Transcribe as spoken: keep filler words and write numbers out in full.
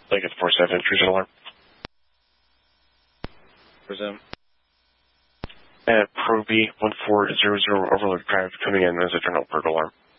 Lincoln four seven, intrusion alarm. Resume. And Pro B one four zero zero Overload Drive coming in as a general burglar alarm.